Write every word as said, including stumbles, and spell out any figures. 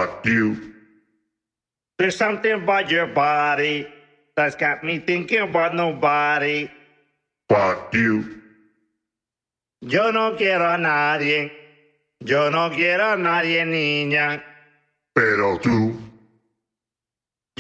Fuck you. There's something about your body that's got me thinking about nobody. Fuck you. Yo no quiero a nadie. Yo no quiero a nadie, niña. Pero tú